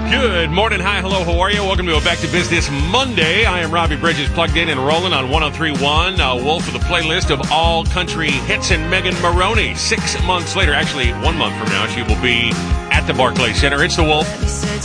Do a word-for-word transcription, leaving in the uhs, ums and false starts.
Good morning. Hi, hello, how are you? Welcome to a Back to Business Monday. I am Robbie Bridges, plugged in and rolling on one oh three point one. Uh, Wolf with a playlist of all country hits, and Megan Maroney. Six months later, actually one month from now, she will be at the Barclays Center. It's the Wolf